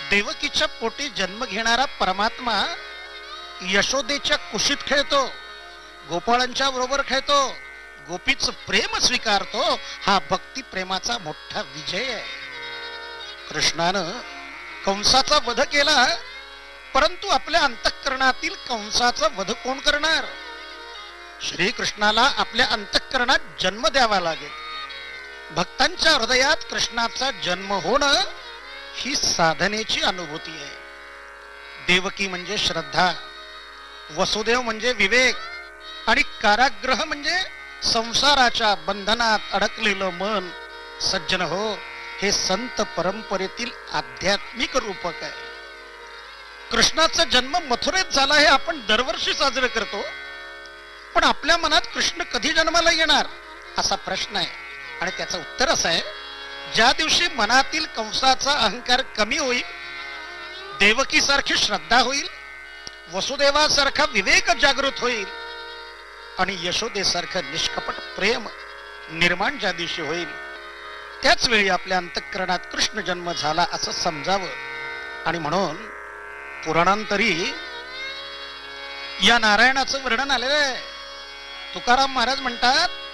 देवकीच्या पोटी जन्म घेणारा परमात्मा यशोदेच्या कुशीत खेळतो, गोपाळांच्या बरोबर खेळतो, गोपीचं प्रेम स्वीकारतो. हा भक्ती प्रेमाचा मोठा विजय आहे. कृष्णानं कंसाचा वध केला, परंतु आपल्या अंतःकरणातील कंसाचा वध कोण करणार? श्रीकृष्णाला आपल्या अंतःकरणात जन्म द्यावा लागेल. भक्तांच्या हृदयात कृष्णाचा जन्म होणं ही साधनेची अनुभूती आहे. देवकी म्हणजे श्रद्धा, वसुदेव म्हणजे विवेक आणि कारागृह म्हणजे संसाराच्या बंधनात अडकलेलं मन. सज्जन हो, हे संत परंपरेतील आध्यात्मिक रूपक आहे. कृष्णाचा जन्म मथुरेत झाला हे आपण दरवर्षी साजरे करतो, पण आपल्या मनात कृष्ण कधी जन्माला येणार असा प्रश्न आहे. आणि त्याचं उत्तर असं आहे, ज्या दिवशी मनातील कंसाचा अहंकार कमी होईल, देवकी सारखी श्रद्धा होईल, वसुदेवासारखा विवेक जागृत होईल आणि यशोदेसारखं निष्कपट प्रेम निर्माण ज्या दिवशी होईल, त्याच वेळी आपल्या अंतःकरणात कृष्ण जन्म झाला असं समजावं. आणि म्हणून पुराणांतरी या नारायणाचं वर्णन आलेलं आहे. तुकाराम महाराज म्हणतात,